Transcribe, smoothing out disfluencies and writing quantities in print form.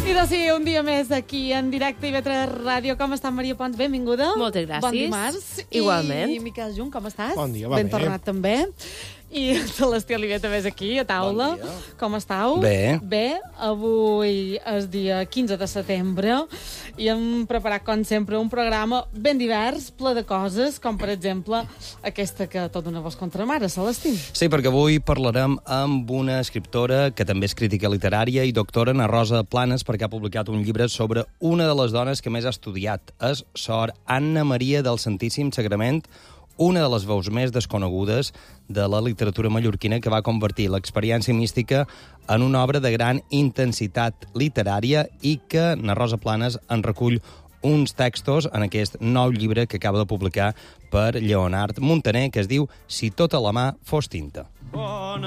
I doncs sí, un dia més aquí en directe i IB3 Ràdio. Com està, Maria Pons? Benvinguda. Moltes gràcies. Bon dimarts. Igualment. I Miquel Junt, com estàs? Bon dia, va ben bé. tornat també. I Celestí Oliver també és aquí, a taula. Bon dia. Com estàu? Bé. Bé, avui és dia 15 de setembre i hem preparat, com sempre, un programa ben divers, ple de coses, com per exemple aquesta que tot dona voz contra mare, Celestí. Sí, perquè avui parlarem amb una escriptora que també és crítica literària i doctora, na Rosa Planes, perquè ha publicat un llibre sobre una de les dones que més ha estudiat. És Sor Anna Maria del Santíssim Sagrament, una de les veus més desconegudes de la literatura mallorquina, que va convertir l'experiència mística en una obra de gran intensitat literària i que na Rosa Planes en recull uns textos en aquest nou llibre que acaba de publicar per Lleonard Montaner, que es diu Si tota la mà fos tinta.